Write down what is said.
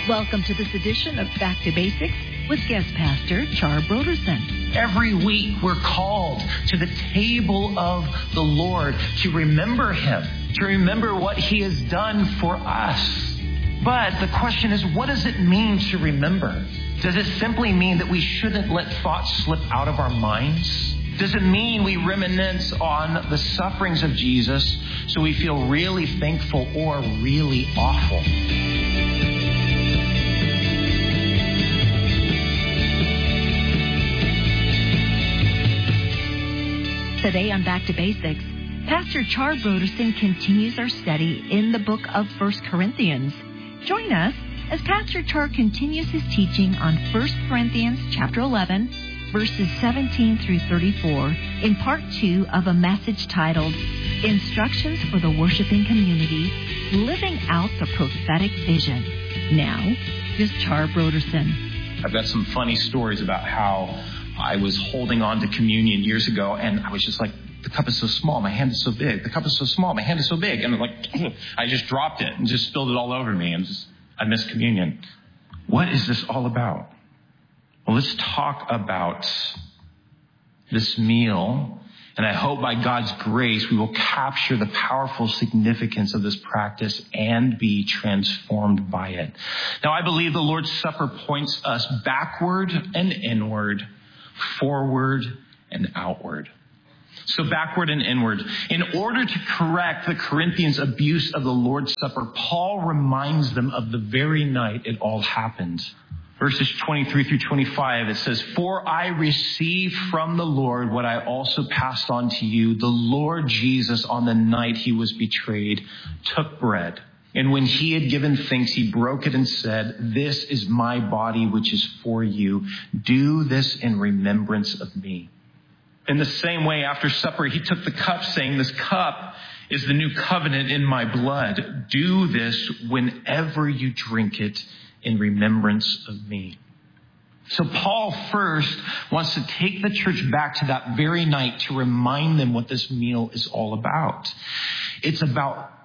Welcome to this edition of Back to Basics with guest pastor Char Brodersen. Every week we're called to the table of the Lord to remember Him, to remember what He has done for us. But the question is, what does it mean to remember? Does it simply mean that we shouldn't let thoughts slip out of our minds? Does it mean we reminisce on the sufferings of Jesus so we feel really thankful or really awful? Today on Back to Basics, Pastor Char Brodersen continues our study in the book of 1 Corinthians. Join us as Pastor Char continues his teaching on 1 Corinthians chapter 11, verses 17 through 34, in part 2 of a message titled, Instructions for the Worshiping Community, Living Out the Prophetic Vision. Now, here's Char Brodersen. I've got some funny stories about how I was holding on to communion years ago, and I was just like, the cup is so small, my hand is so big. The cup is so small, my hand is so big. And I'm like, I just dropped it and just spilled it all over me. I missed communion. What is this all about? Well, let's talk about this meal. And I hope by God's grace, we will capture the powerful significance of this practice and be transformed by it. Now, I believe the Lord's Supper points us backward and inward, forward and outward. So backward and inward. In order to correct the Corinthians' abuse of the Lord's Supper, Paul reminds them of the very night it all happened. Verses 23 through 25, it says, For I received from the Lord what I also passed on to you. The Lord Jesus, on the night he was betrayed, took bread. And when he had given thanks, he broke it and said, This is my body, which is for you. Do this in remembrance of me. In the same way, after supper, he took the cup, saying, This cup is the new covenant in my blood. Do this whenever you drink it in remembrance of me. So Paul first wants to take the church back to that very night to remind them what this meal is all about. It's about